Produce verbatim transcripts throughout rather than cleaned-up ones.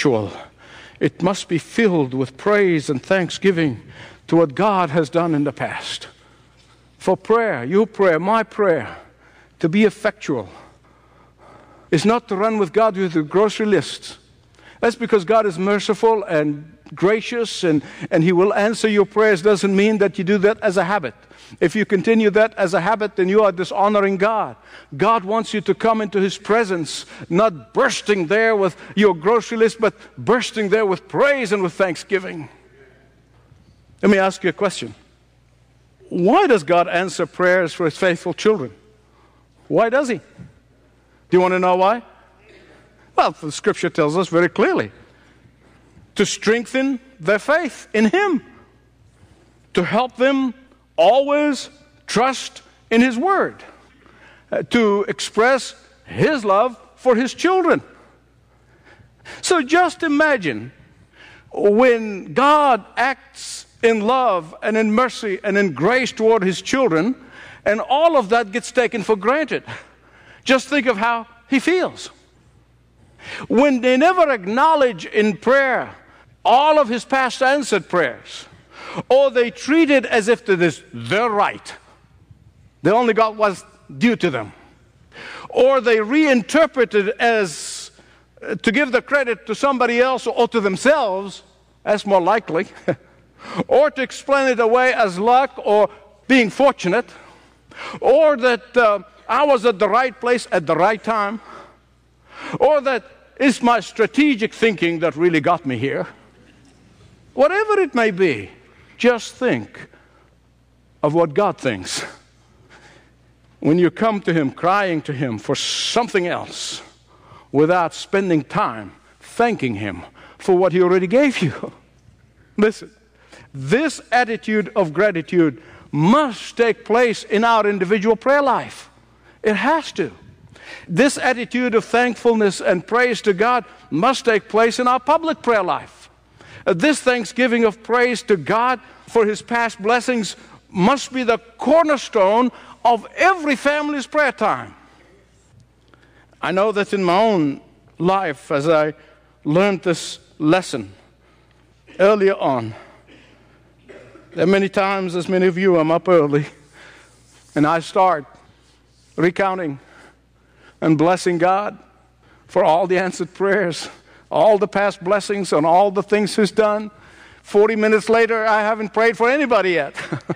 effectual, it must be filled with praise and thanksgiving to what God has done in the past. For prayer, your prayer, my prayer, to be effectual is not to run with God with the grocery lists. That's because God is merciful and gracious and, and He will answer your prayers. Doesn't mean that you do that as a habit. If you continue that as a habit, then you are dishonoring God. God wants you to come into His presence, not bursting there with your grocery list, but bursting there with praise and with thanksgiving. Let me ask you a question. Why does God answer prayers for His faithful children? Why does He? Do you want to know why? Well, the Scripture tells us very clearly. To strengthen their faith in Him. To help them always trust in His Word. Uh, to express His love for His children. So just imagine when God acts in love and in mercy and in grace toward His children, and all of that gets taken for granted. Just think of how He feels. When they never acknowledge in prayer all of His past answered prayers, or they treat it as if it is their right, they only got what's due to them, or they reinterpret it as uh, to give the credit to somebody else or to themselves, that's more likely, or to explain it away as luck or being fortunate, or that uh, I was at the right place at the right time, or that it's my strategic thinking that really got me here. Whatever it may be, just think of what God thinks. When you come to Him, crying to Him for something else, without spending time thanking Him for what He already gave you. Listen, this attitude of gratitude must take place in our individual prayer life. It has to. This attitude of thankfulness and praise to God must take place in our public prayer life. Uh, This thanksgiving of praise to God for His past blessings must be the cornerstone of every family's prayer time. I know that in my own life, as I learned this lesson earlier on, there are many times, as many of you, I'm up early, and I start recounting and blessing God for all the answered prayers, all the past blessings, and all the things He's done. Forty minutes later, I haven't prayed for anybody yet.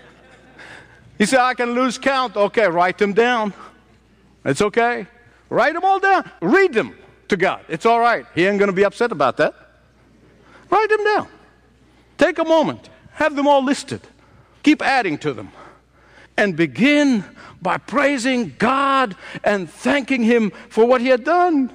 He said, I can lose count. Okay, write them down. It's okay. Write them all down. Read them to God. It's all right. He ain't going to be upset about that. Write them down. Take a moment. Have them all listed. Keep adding to them. And begin by praising God and thanking Him for what He had done.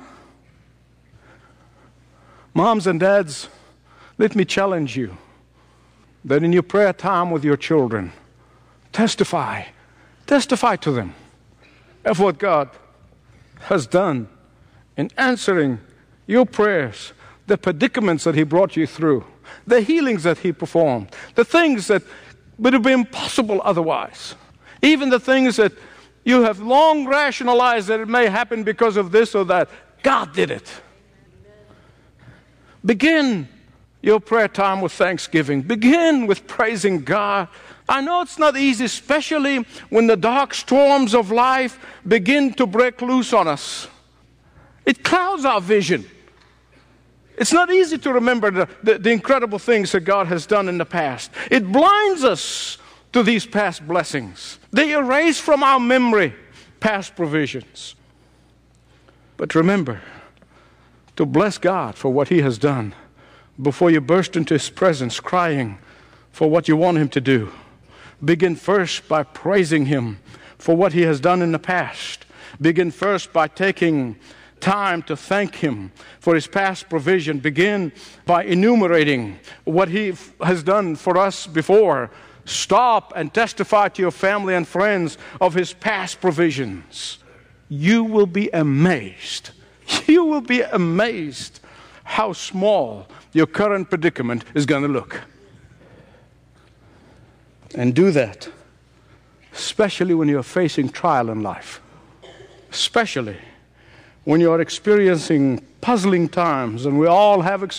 Moms and dads, let me challenge you that in your prayer time with your children, testify, testify to them of what God has done in answering your prayers, the predicaments that He brought you through, the healings that He performed, the things that would have been impossible otherwise, even the things that you have long rationalized that it may happen because of this or that. God did it. Begin your prayer time with thanksgiving. Begin with praising God. I know it's not easy, especially when the dark storms of life begin to break loose on us. It clouds our vision. It's not easy to remember the, the, the incredible things that God has done in the past. It blinds us to these past blessings. They erase from our memory past provisions. But remember to bless God for what He has done before you burst into His presence crying for what you want Him to do. Begin first by praising Him for what He has done in the past. Begin first by taking time to thank Him for His past provision. Begin by enumerating what He has done for us before. Stop and testify to your family and friends of His past provisions. You will be amazed. You will be amazed how small your current predicament is going to look. And do that, especially when you're facing trial in life. Especially when you're experiencing puzzling times, and we all have